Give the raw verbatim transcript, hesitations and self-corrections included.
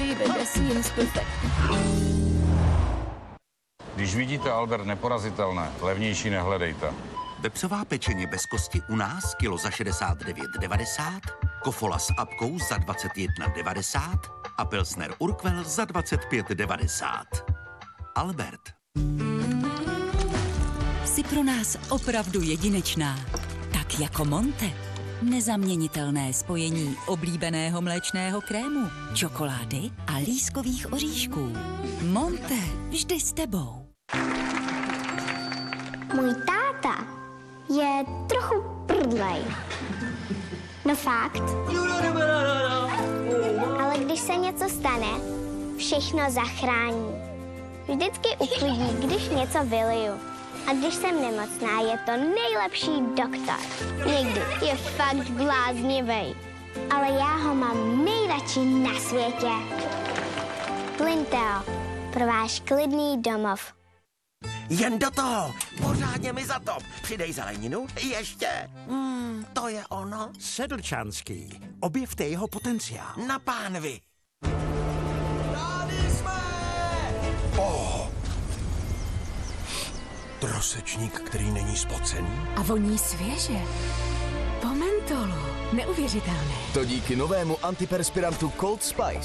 lebe des Lebens perfekt. Když vidíte Albert neporazitelné, levnější nehledejte. Vepřová pečeně bez kosti u nás kilo za šedesát devět devadesát, kofola s apkou za dvacet jedna devadesát a pilsner Urquell za dvacet pět devadesát. Albert. Jsi pro nás opravdu jedinečná. Tak jako Monte. Nezaměnitelné spojení oblíbeného mléčného krému, čokolády a lískových oříšků. Monte, vždy s tebou. Můj táta je trochu prdlej. No fakt. Ale když se něco stane, všechno zachrání. Vždycky uklidí, když něco vyliju. A když jsem nemocná, je to nejlepší doktor. Někdy je fakt bláznivej. Ale já ho mám nejradši na světě. Linteo, pro váš klidný domov. Jen do toho! Pořádně mi zatop! Přidej zeleninu, ještě! Hmm, to je ono. Sedlčanský. Objevte jeho potenciál. Na pánvi! Trosečník, který není spocený. A voní svěže. Po mentolu. Neuvěřitelné. To díky novému antiperspirantu Cold Spice.